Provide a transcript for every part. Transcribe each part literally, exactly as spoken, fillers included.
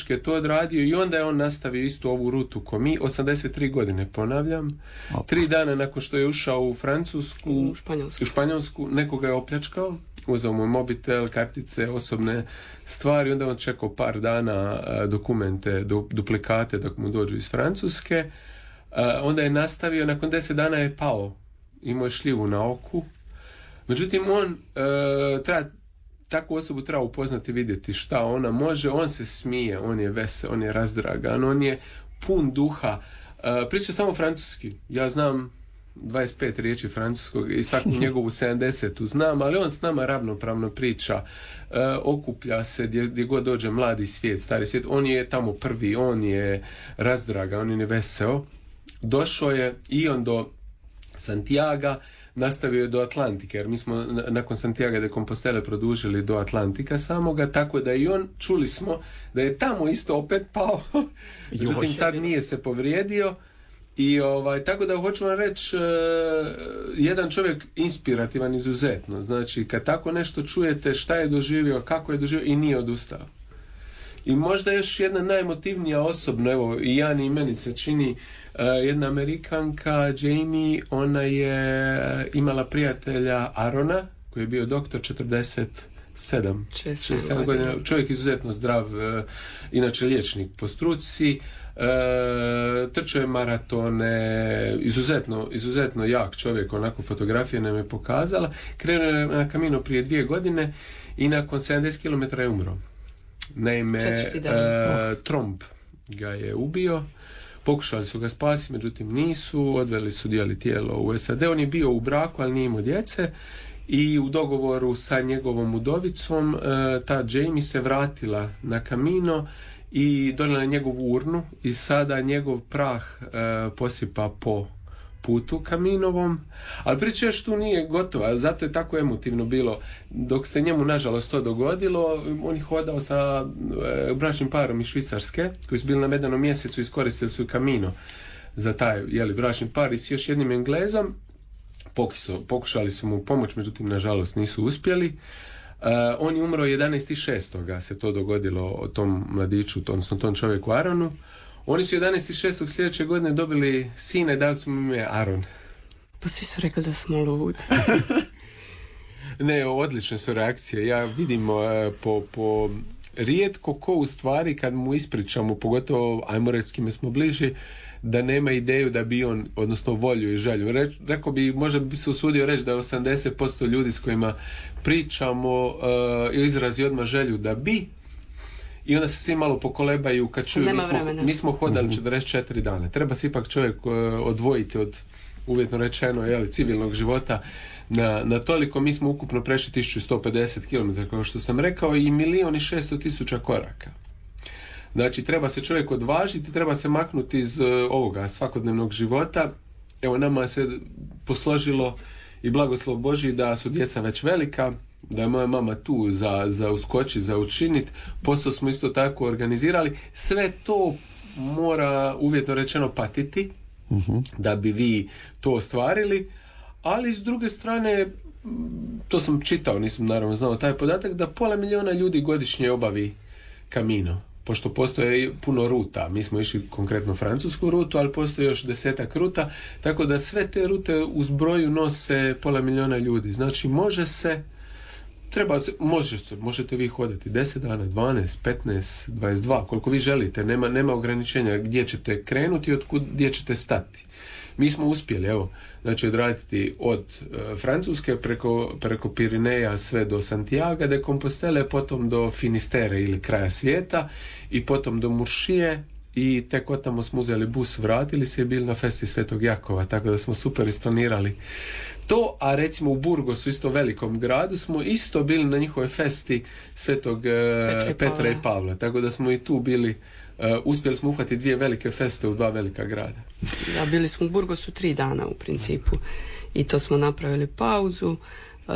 uspješke to odradio i onda je on nastavio istu ovu rutu ko mi, osamdeset tri godine ponavljam. Opa. Tri dana nakon što je ušao u Francusku, u Španjolsku, u Španjolsku nekoga je opljačkao, uzeo mu mobitel, kartice, osobne stvari, onda on čekao par dana dokumente, duplikate dok mu dođu iz Francuske. Onda je nastavio, nakon deset dana je pao, imao je šljivu na oku. Međutim, on treba takvu osobu treba upoznati, vidjeti šta ona može. On se smije, on je vesel, on je razdragan, on je pun duha. Uh, priča samo francuski. Ja znam dvadeset pet riječi francuskog i svaku njegovu sedamdeset znam, ali on s nama ravnopravno priča. Uh, okuplja se gdje, gdje god dođe mladi svijet, stari svijet. On je tamo prvi, on je razdragan, on je veseo. Došao je i on do Santiaga, nastavio je do Atlantike, jer mi smo nakon Santiago de Compostele produžili do Atlantika samoga, tako da i on, čuli smo da je tamo isto opet pao, međutim tad nije se povrijedio i ovaj, tako da hoću vam reći uh, jedan čovjek inspirativan izuzetno, znači kad tako nešto čujete šta je doživio, kako je doživio i nije odustao. I možda još jedna najemotivnija osobno, evo i Jani i meni se čini, uh, jedna Amerikanka, Jamie, ona je imala prijatelja Arona, koji je bio doktor četrdeset sedam godina, čovjek izuzetno zdrav, uh, inače liječnik po struci, uh, trčao je maratone, izuzetno, izuzetno jak čovjek, onako fotografija nam je pokazala, krenuo je na Camino prije dvije godine i nakon sedamdeset kilometara je umro. Naime, uh, Trump ga je ubio, pokušali su ga spasiti, međutim nisu, odveli su dijeli tijelo u S A D. On je bio u braku, ali nije imao djece i u dogovoru sa njegovom udovicom uh, ta Jamie se vratila na Camino i donijela njegovu urnu i sada njegov prah uh, posipa po putu Caminovom, ali priča još tu nije gotova, zato je tako emotivno bilo. Dok se njemu nažalost to dogodilo, on je hodao sa e, bračnim parom iz Švicarske, koji su bili na medanom mjesecu, iskoristili su Camino za taj jeli, bračni par i s još jednim Englezom. Pokisu, pokušali su mu pomoć, međutim nažalost nisu uspjeli. Uh, on je umro jedanaesti šestog se to dogodilo o tom mladiću, odnosno tom čovjeku Aronu. Oni su jedanaesti šestog sljedeće godine dobili sina i dali su mu ime Aron. Pa svi su rekli da smo ludi. Ne, odlične su reakcije. Ja vidim uh, po, po rijetko ko u stvari kad mu ispričamo, pogotovo ajmo reći s kime smo bliži, da nema ideju da bi on, odnosno volju i želju. Re, rekao bi, možda bi se usudio reći da je osamdeset posto ljudi s kojima pričamo uh, izrazi odmah želju da bi, i onda se svi malo pokolebaju kad čuju. Mi smo, mi smo hodali četrdeset četiri dana. Treba se ipak čovjek uh, odvojiti od, uvjetno rečeno, jeli, civilnog života na, na toliko. Mi smo ukupno prešli tisuću sto pedeset kilometara, kao što sam rekao, i milion i šesto tisuća koraka. Znači, treba se čovjek odvažiti, treba se maknuti iz uh, ovoga svakodnevnog života. Evo, nama se posložilo i blagoslov Božji da su djeca već velika, da je moja mama tu za, za uskočiti, za učiniti. Posao smo isto tako organizirali. Sve to mora, uvjetno rečeno, patiti uh-huh. da bi vi to ostvarili, ali s druge strane, to sam čitao, nisam naravno znao taj podatak, da pola milijuna ljudi godišnje obavi Camino. Pošto postoje puno ruta, mi smo išli konkretno francusku rutu, ali postoje još desetak ruta, tako da sve te rute u zbroju nose pola milijuna ljudi. Znači može se, treba se, može se, možete vi hodati deset dana, dvanaest, petnaest, dvadeset dva, koliko vi želite, nema, nema ograničenja gdje ćete krenuti i otkud, gdje ćete stati. Mi smo uspjeli, evo, znači odraditi od e, Francuske preko, preko Pirineja sve do Santiago de Compostele, potom do Finistere ili kraja svijeta i potom do Muršije i tek od tamo smo uzeli bus, vratili se i bili na festi Svetog Jakova, tako da smo super isplanirali to, a recimo u Burgosu, isto velikom gradu, smo isto bili na njihovoj festi Svetog e, Petra i Pavla, tako da smo i tu bili. Uh, uspjeli smo uhvatiti dvije velike feste u dva velika grada. Da, bili smo u Burgosu tri dana u principu i to smo napravili pauzu uh,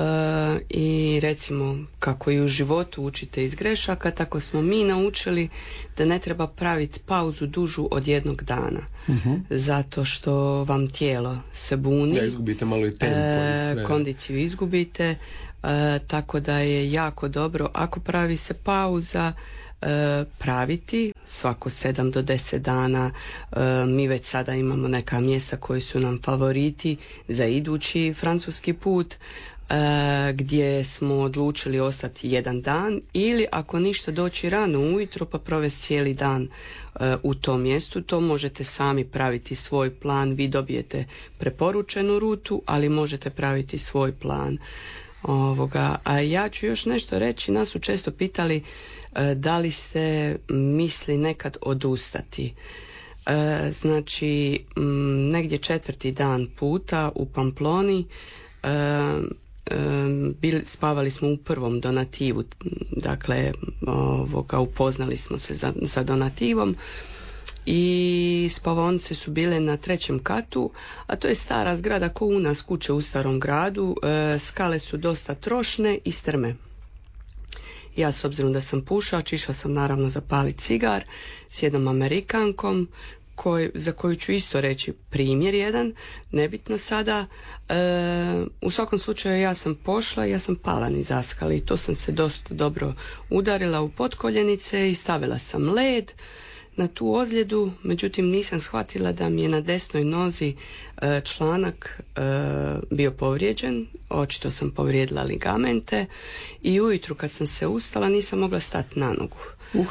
i recimo kako i u životu učite iz grešaka, tako smo mi naučili da ne treba praviti pauzu dužu od jednog dana. Uh-huh. Zato što vam tijelo se buni. Ja, izgubite malo i tempo uh, i sve. Kondiciju izgubite, uh, tako da je jako dobro ako pravi se pauza praviti svako sedam do deset dana. E, mi već sada imamo neka mjesta koji su nam favoriti za idući francuski put, e, gdje smo odlučili ostati jedan dan ili ako ništa doći rano ujutro pa provesti cijeli dan e, u tom mjestu. To možete sami praviti svoj plan, vi dobijete preporučenu rutu, ali možete praviti svoj plan. Ovoga. A ja ću još nešto reći, nas su često pitali e, da li ste misli nekad odustati. E, znači m, negdje četvrti dan puta u Pamploni e, e, bili, spavali smo u prvom donativu, dakle ovoga, upoznali smo se za, za donativom i spavaonice su bile na trećem katu, a to je stara zgrada ko u nas kuće u starom gradu. E, skale su dosta trošne i strme. Ja s obzirom da sam pušač, išla sam naravno zapaliti cigar s jednom Amerikankom koj, za koju ću isto reći primjer jedan, nebitno sada. E, u svakom slučaju ja sam pošla, ja sam pala niz skali i to sam se dosta dobro udarila u potkoljenice i stavila sam led na tu ozljedu, međutim nisam shvatila da mi je na desnoj nozi e, članak e, bio povrijeđen, očito sam povrijedila ligamente i ujutru kad sam se ustala nisam mogla stati na nogu. Uh.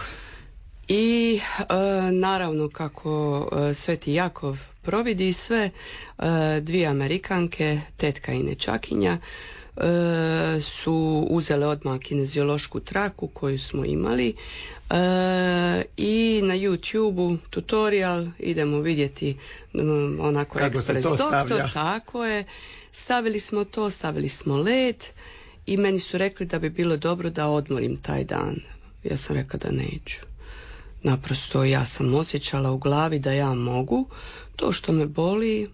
I e, naravno kako e, Sveti Jakov providi sve, e, dvije Amerikanke, tetka i nečakinja, e, su uzele odmah kineziološku traku koju smo imali. E, i na YouTube-u tutorial idemo vidjeti um, onako kako ekspres doktor, tako je, stavili smo to, stavili smo led i meni su rekli da bi bilo dobro da odmorim taj dan. Ja sam rekla da neću. Naprosto ja sam osjećala u glavi da ja mogu, to što me boli,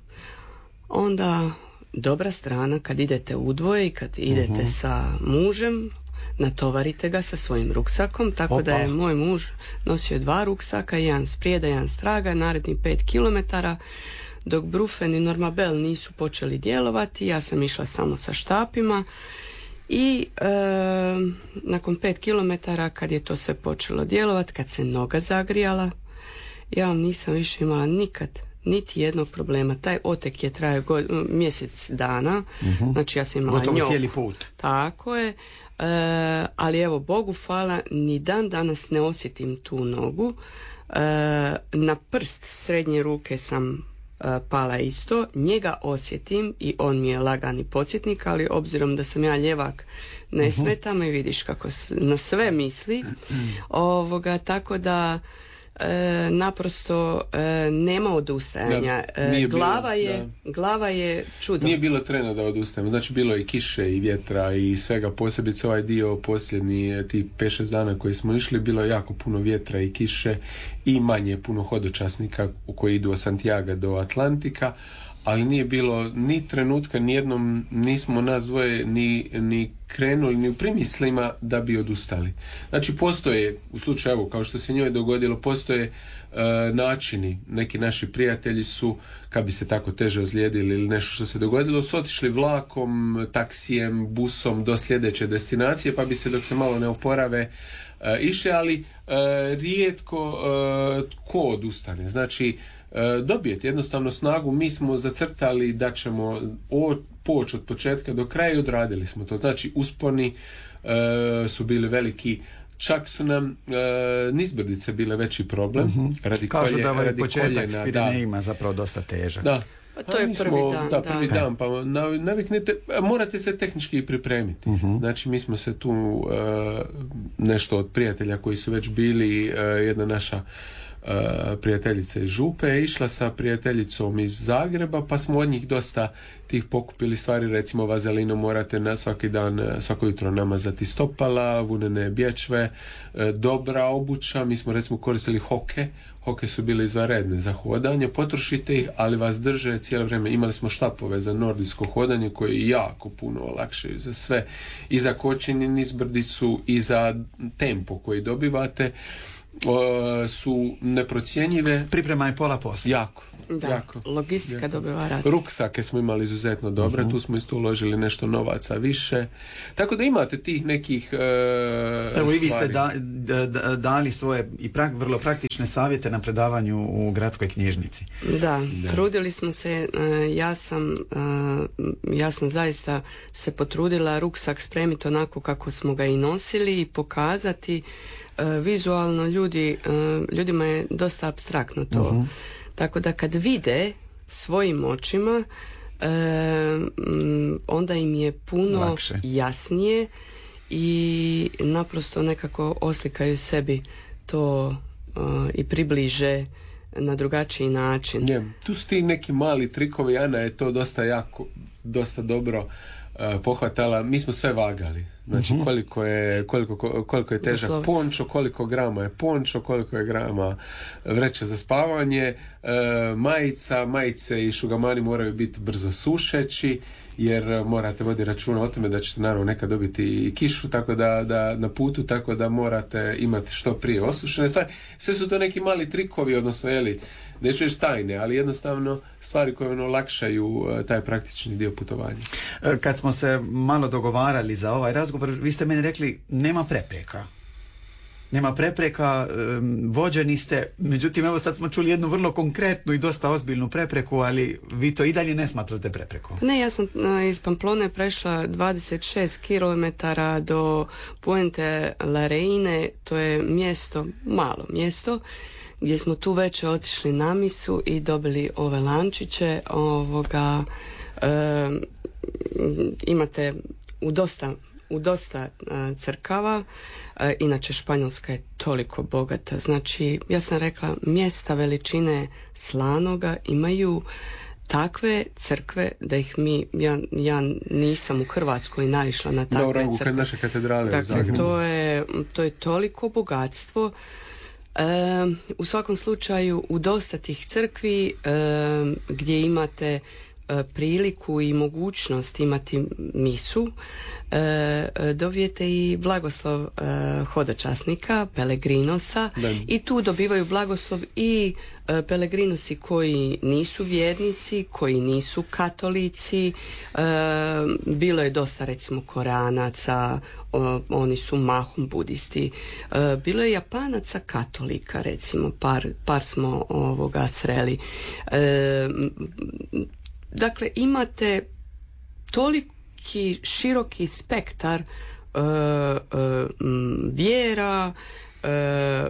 onda dobra strana kad idete udvoje i kad idete uh-huh. sa mužem, natovarite ga sa svojim ruksakom, tako Opa. Da je moj muž nosio dva ruksaka, jedan sprijeda, jedan straga, naredni pet kilometara, dok Brufen i Normabel nisu počeli djelovati, ja sam išla samo sa štapima i e, nakon pet kilometara kad je to sve počelo djelovati, kad se noga zagrijala, ja vam nisam više imala nikad niti jednog problema. Taj otek je trajao god, mjesec dana, uh-huh. znači ja sam imala gotovo njog. cijeli put. Tako je. E, ali evo, Bogu hvala, ni dan danas ne osjetim tu nogu. E, na prst srednje ruke sam e, pala isto, njega osjetim i on mi je lagani podsjetnik, ali obzirom da sam ja ljevak ne smeta me, vidiš kako na sve misli. Ovoga, tako da E, naprosto e, nema odustajanja. E, glava, bilo, je, glava je čudo. Nije bilo trena da odustajem. Znači bilo je kiše i vjetra i svega, posebice ovaj dio posljednji tih pet šest dana koji smo išli, bilo je jako puno vjetra i kiše i manje puno hodočasnika koji idu od Santiaga do Atlantika, ali nije bilo ni trenutka, nijednom nismo nas dvoje ni, ni krenuli ni u primislima da bi odustali. Znači postoje, u slučaju kao što se njoj dogodilo, postoje e, načini. Neki naši prijatelji su, kad bi se tako teže ozlijedili ili nešto što se dogodilo, su otišli vlakom, taksijem, busom do sljedeće destinacije, pa bi se dok se malo ne oporave e, išli, ali e, rijetko e, ko odustane. Znači dobijete jednostavno snagu. Mi smo zacrtali da ćemo poći od početka do kraja i odradili smo to. Znači usponi e, su bili veliki, čak su nam e, nizbrdice bile veći problem. Mm-hmm. Radi Kažu kolje, da ovaj radi početak koljena, s Pirenejima zapravo dosta težak. Da. Pa to je prvi smo, dan. Da, da. prvi dan, pa naviknete, morate se tehnički pripremiti. Uh-huh. Znači mi smo se tu uh, nešto od prijatelja koji su već bili, uh, jedna naša Uh, prijateljica iz Župe išla sa prijateljicom iz Zagreba, pa smo od njih dosta tih pokupili stvari, recimo vazelinom morate na svaki dan, svako jutro namazati stopala, vunene bječve, uh, dobra obuća. Mi smo recimo koristili hoke, hoke su bile izvanredne za hodanje, potrošite ih, ali vas drže cijelo vrijeme. Imali smo štapove za nordijsko hodanje koje jako puno olakšaju za sve, i za kočenje nizbrdicu i za tempo koji dobivate. o, su neprocjenjive. Priprema je pola posla. Jako. Da, jako. logistika jako. dobiva rad. Ruksake smo imali izuzetno dobre, uh-huh. tu smo isto uložili nešto novaca više. Tako da imate tih nekih uh, Evo i vi ste stvari. da, da, dali svoje i prak, vrlo praktične savjete na predavanju u gradskoj knjižnici. Da, Da. trudili smo se, uh, ja sam uh, ja sam zaista se potrudila ruksak spremiti onako kako smo ga i nosili i pokazati uh, vizualno ljudi, uh, ljudima je dosta apstraktno to. Uh-huh. Tako da kad vide svojim očima, e, m, onda im je puno lakše, jasnije i naprosto nekako oslikaju sebi to e, i približe na drugačiji način. Nje, tu su ti neki mali trikovi, Ana je to dosta jako, dosta dobro uh, pohvatala. Mi smo sve vagali. Znači uh-huh. koliko je, koliko, koliko je težak Doslovce. pončo, koliko grama je pončo, koliko je grama vreća za spavanje, uh, majica, majice i šugamani moraju biti brzo sušeći, jer morate voditi računa o tome da ćete naravno nekad dobiti i kišu, tako da, da na putu, tako da morate imati što prije osušene stvari. Sve su to neki mali trikovi, odnosno, jeli, neću reći tajne, ali jednostavno stvari koje ono olakšaju uh, taj praktični dio putovanja. Kad smo se malo dogovarali za ovaj razgovor, vi ste meni rekli nema prepreka. Nema prepreka, um, vođeni ste, međutim evo sad smo čuli jednu vrlo konkretnu i dosta ozbiljnu prepreku, ali vi to i dalje ne smatrate preprekom. Ne, ja sam uh, iz Pamplone prešla dvadeset šest kilometara do Puente La Reine, to je mjesto, malo mjesto, gdje smo tu već otišli na misu i dobili ove lančiće. Ovoga, e, imate u dosta, u dosta e, crkava, e, inače Španjolska je toliko bogata. Znači, ja sam rekla, mjesta veličine Slanoga imaju takve crkve da ih mi, ja, ja nisam u Hrvatskoj naišla na takve Dobro, crkve. naše katedrale dakle, u Zagrebu. to je, to je toliko bogatstvo. E, u svakom slučaju u dosta tih crkvi e, gdje imate e, priliku i mogućnost imati misu, e, dobijete i blagoslov e, hodočasnika, Pelegrinosa, Da. i tu dobivaju blagoslov i e, Pelegrinosi koji nisu vjernici, koji nisu katolici. E, bilo je dosta recimo Koranaca, o, oni su mahom budisti. E, bilo je Japanaca katolika, recimo par, par smo ovoga sreli. E, dakle, imate toliki široki spektar e, e, vjera e,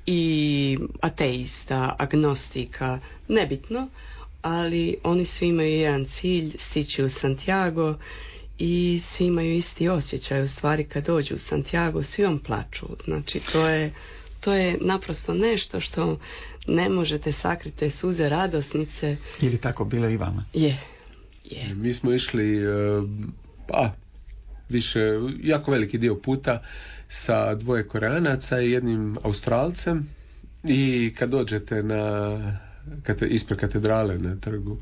i ateista, agnostika, nebitno, ali oni svi imaju jedan cilj, stići u Santiago, i svi imaju isti osjećaj. U stvari kad dođu u Santiago svi vam plaču. Znači to je, to je naprosto nešto što ne možete sakriti, te suze radosnice. Ili tako bilo i vama? Je, je. Mi smo išli uh, pa više, jako veliki dio puta sa dvoje Koreanaca i jednim Australcem, i kad dođete na kate, ispred katedrale na trgu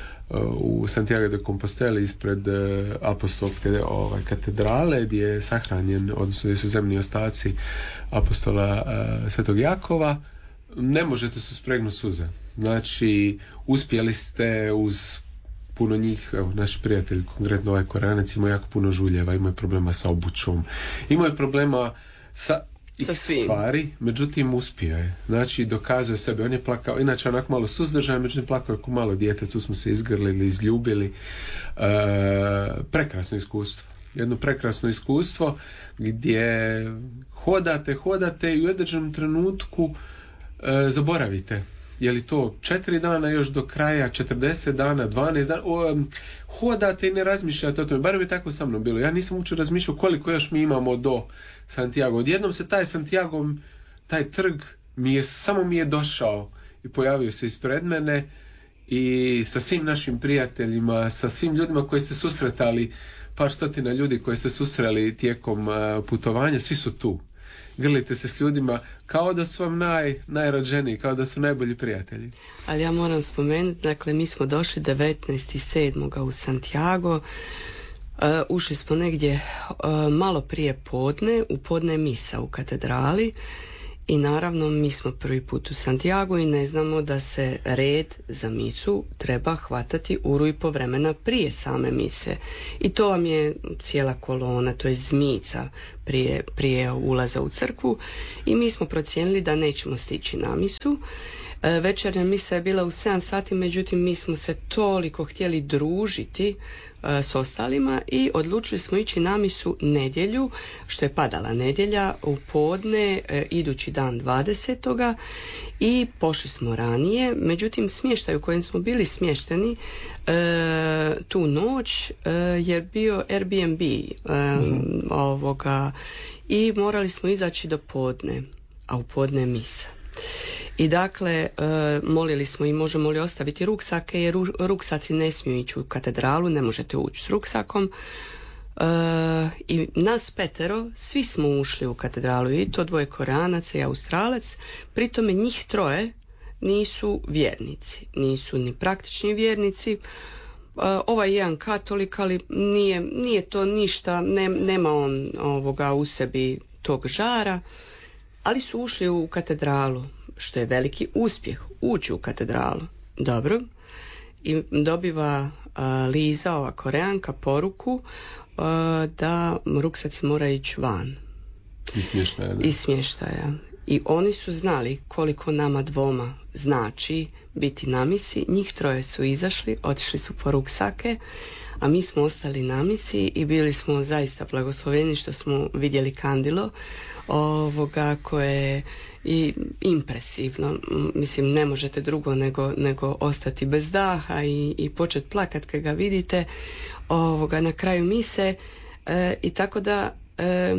u Santiago de Compostela ispred uh, apostolske ovaj, katedrale gdje je sahranjen, odnosno gdje su zemni ostaci apostola uh, Svetog Jakova, ne možete se spregnuti suze. Znači, uspjeli ste uz puno njih, evo, naši prijatelji, konkretno ovaj Koreanac, imaju jako puno žuljeva, imaju problema sa obućom, imaju problema sa Sa svim. stvari, međutim uspio je. Znači, dokazuje sebe. On je plakao, inače onako malo suzdržan, međutim plakao je kao malo dijete, tu smo se izgrlili, izljubili. E, prekrasno iskustvo. Jedno prekrasno iskustvo gdje hodate, hodate i u određenom trenutku e, zaboravite. Je li to četiri dana još do kraja, četrdeset dana, dvanaest dana, o, hodate i ne razmišljate o tome. Barem je tako sa mnom bilo. Ja nisam uopće razmišljao koliko još mi imamo do Santiago. Odjednom se taj Santiago, taj trg mi je, samo mi je došao i pojavio se ispred mene, i sa svim našim prijateljima, sa svim ljudima koji se susretali, par stotina ljudi koji se susreli tijekom uh, putovanja, svi su tu. Grlite se s ljudima kao da su vam naj, najrođeniji, kao da su najbolji prijatelji. Ali ja moram spomenuti, dakle, mi smo došli devetnaestog sedmog u Santiago, uh, ušli smo negdje uh, malo prije podne, u podne misa u katedrali, I naravno mi smo prvi put u Santiago i ne znamo da se red za misu treba hvatati uru i po vremena prije same mise. I to vam je cijela kolona, to je zmica prije, prije ulaza u crkvu i mi smo procijenili da nećemo stići na misu. E, večernja misa je bila u sedam sati, međutim mi smo se toliko htjeli družiti e, s ostalima i odlučili smo ići na misu nedjelju, što je padala nedjelja, u podne, e, idući dan dvadesetoga i pošli smo ranije, međutim smještaj u kojem smo bili smješteni e, tu noć e, je bio Airbnb e, mm-hmm. ovoga i morali smo izaći do podne, a u podne je misa. I dakle, e, molili smo i možemo li ostaviti ruksake, jer ruksaci ne smiju ići u katedralu, ne možete ući s ruksakom. E, I nas petero, svi smo ušli u katedralu, i to dvoje Koreanaca i Australac, pri tome njih troje nisu vjernici, nisu ni praktični vjernici. E, ovaj jedan katolik, ali nije, nije to ništa, ne, nema on ovoga u sebi tog žara, ali su ušli u katedralu, što je veliki uspjeh, ući u katedralu. Dobro. I dobiva uh, Liza, ova Koreanka, poruku uh, da ruksaci moraju ići van. Iz smještaja. Iz smještaja. I oni su znali koliko nama dvoma znači biti na misi. Njih troje su izašli, otišli su po ruksake, a mi smo ostali na misi i bili smo zaista blagosloveni što smo vidjeli kandilo ovoga koje je i impresivno. Mislim, ne možete drugo nego, nego ostati bez daha i, i početi plakat kad ga vidite ovoga na kraju mise e, i tako da e,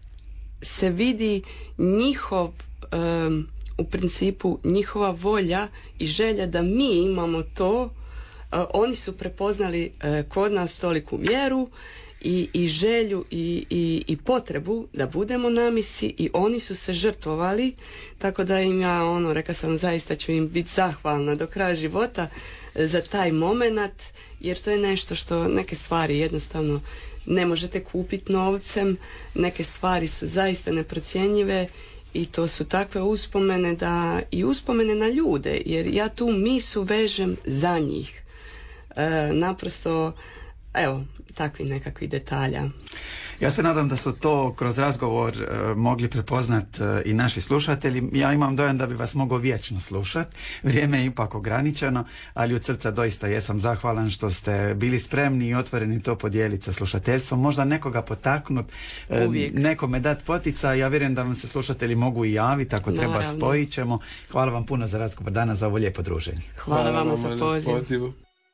se vidi njihov e, u principu njihova volja i želja da mi imamo to. E, oni su prepoznali e, kod nas toliku vjeru I, i želju i, i, i potrebu da budemo na misi i oni su se žrtvovali, tako da im ja ono, reka sam, zaista ću im biti zahvalna do kraja života za taj moment, jer to je nešto što neke stvari jednostavno ne možete kupiti novcem, neke stvari su zaista neprocjenjive i to su takve uspomene da i uspomene na ljude, jer ja tu misu vežem za njih. E, naprosto evo, takvi nekakvi detalja. Ja se nadam da su to kroz razgovor uh, mogli prepoznat uh, i naši slušatelji. Ja imam dojam da bi vas mogao vječno slušat. Vrijeme je ipak ograničeno, ali od srca doista jesam zahvalan što ste bili spremni i otvoreni to podijeliti sa slušateljstvom. Možda nekoga potaknut, uh, nekome dati poticaj. Ja vjerujem da vam se slušatelji mogu i javiti, ako treba spojit ćemo. Hvala vam puno za razgovor danas, za ovo lijepo druženje. Hvala, Hvala vam za poziv. pozivu.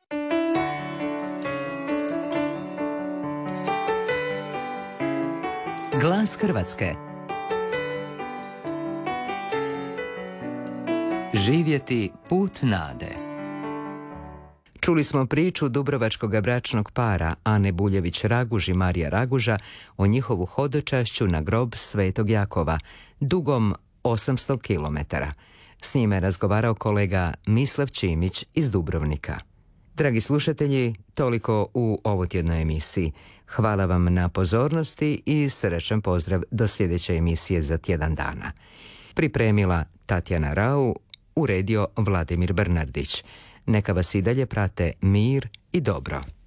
Glas Hrvatske. Živjeti put nade. Čuli smo priču dubrovačkog bračnog para Ane Buljević-Raguž i Marija Raguža o njihovu hodočašću na grob Svetog Jakova, dugom osamsto kilometara. S njime je razgovarao kolega Mislav Čimić iz Dubrovnika. Dragi slušatelji, toliko u ovotjednoj emisiji. Hvala vam na pozornosti i srećan pozdrav do sljedeće emisije za tjedan dana. Pripremila Tatjana Rau, uredio Vladimir Bernardić. Neka vas i dalje prate mir i dobro.